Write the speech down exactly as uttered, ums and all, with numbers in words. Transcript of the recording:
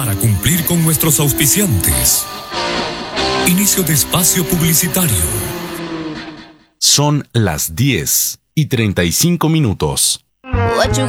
para cumplir con nuestros auspiciantes. Inicio de espacio publicitario. Son las diez y treinta y cinco minutos. What you